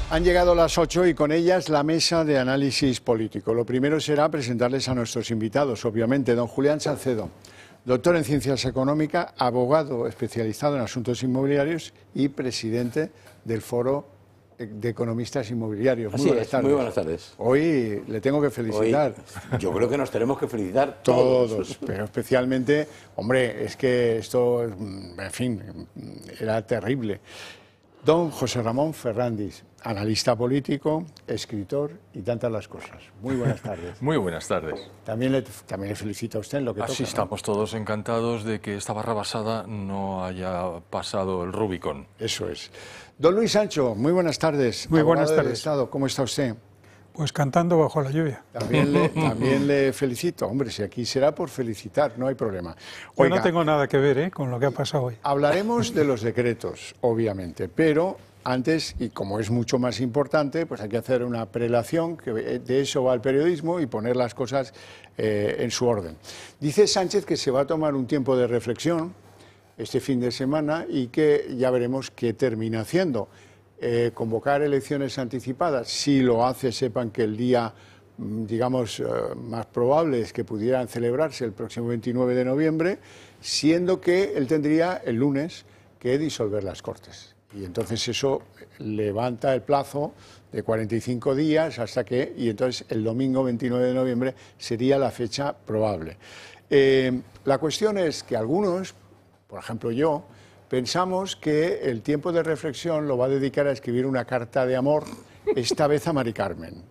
Han llegado las 8 y con ellas la mesa de análisis político. Lo primero será presentarles a nuestros invitados, obviamente. Don Julián Salcedo, doctor en Ciencias Económicas, abogado especializado en asuntos inmobiliarios y presidente del Foro de Economistas Inmobiliarios. Muy buenas tardes. Muy buenas tardes. Hoy le tengo que felicitar. Hoy, yo creo que nos tenemos que felicitar todos, pero especialmente, hombre, es que esto, en fin, era terrible. Don José Ramón Ferrandis, analista político, escritor y tantas las cosas. Muy buenas tardes. Muy buenas tardes. También le felicito a usted en lo que toca. Así estamos todos encantados de que esta barra basada no haya pasado el Rubicón. Eso es. Don Luis Sancho, muy buenas tardes. Muy buenas Abogado del tardes. Estado, ¿cómo está usted? Pues cantando bajo la lluvia. También le felicito. Hombre, si aquí será por felicitar, no hay problema. Yo no tengo nada que ver con lo que ha pasado hoy. Hablaremos de los decretos, obviamente, pero antes, y como es mucho más importante, pues hay que hacer una prelación, que de eso va el periodismo, y poner las cosas en su orden. Dice Sánchez que se va a tomar un tiempo de reflexión este fin de semana y que ya veremos qué termina haciendo. Convocar elecciones anticipadas, si lo hace, sepan que el día, digamos, más probable es que pudieran celebrarse el próximo 29 de noviembre, siendo que él tendría el lunes que disolver las Cortes. Y entonces eso levanta el plazo de 45 días hasta que, y entonces el domingo 29 de noviembre sería la fecha probable. La cuestión es que algunos, por ejemplo yo, pensamos que el tiempo de reflexión lo va a dedicar a escribir una carta de amor, esta vez a Mari Carmen.